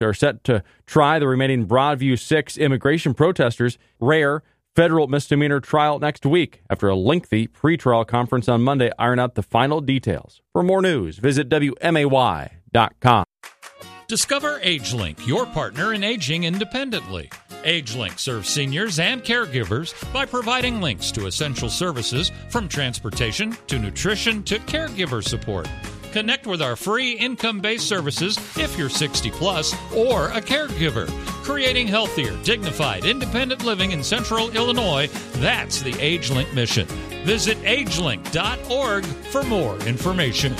are set to try the remaining Broadview 6 immigration protesters' rare federal misdemeanor trial next week. After a lengthy pretrial conference on Monday, iron out the final details. For more news, visit WMAY.com. Discover AgeLink, your partner in aging independently. AgeLink serves seniors and caregivers by providing links to essential services from transportation to nutrition to caregiver support. Connect with our free income-based services if you're 60 plus or a caregiver. Creating healthier, dignified, independent living in Central Illinois, that's the AgeLink mission. Visit agelink.org for more information.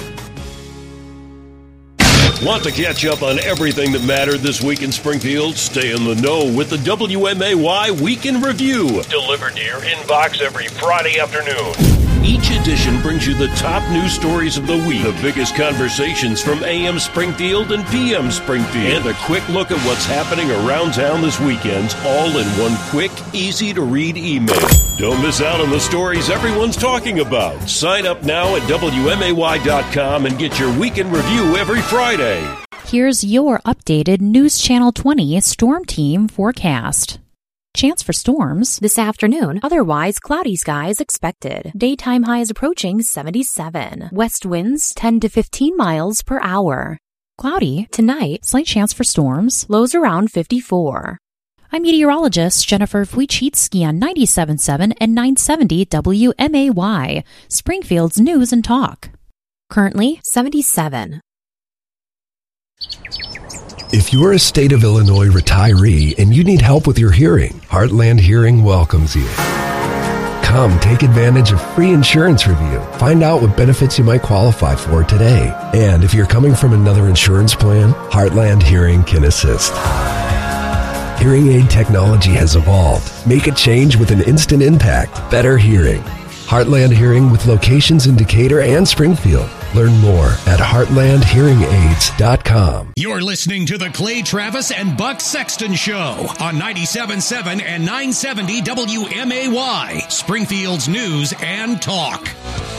Want to catch up on everything that mattered this week in Springfield? Stay in the know with the WMAY Week in Review, delivered to your inbox every Friday afternoon. Each edition brings you the top news stories of the week, the biggest conversations from AM Springfield and PM Springfield, and a quick look at what's happening around town this weekend, all in one quick, easy-to-read email. Don't miss out on the stories everyone's talking about. Sign up now at WMAY.com and get your Week in Review every Friday. Here's your updated News Channel 20 Storm Team forecast. Chance for storms this afternoon. Otherwise, cloudy skies expected. Daytime highs approaching 77. West winds 10 to 15 miles per hour. Cloudy tonight. Slight chance for storms. Lows around 54. I'm meteorologist Jennifer Wojcicki on 97.7 and 970 WMAY, Springfield's News and Talk. Currently 77. If you're a state of Illinois retiree and you need help with your hearing, Heartland Hearing welcomes you. Come take advantage of free insurance review. Find out what benefits you might qualify for today. And if you're coming from another insurance plan, Heartland Hearing can assist. Hearing aid technology has evolved. Make a change with an instant impact. Better hearing. Heartland Hearing with locations in Decatur and Springfield. Learn more at heartlandhearingaids.com. You're listening to the Clay Travis and Buck Sexton Show on 97.7 and 970 WMAY, Springfield's News and Talk.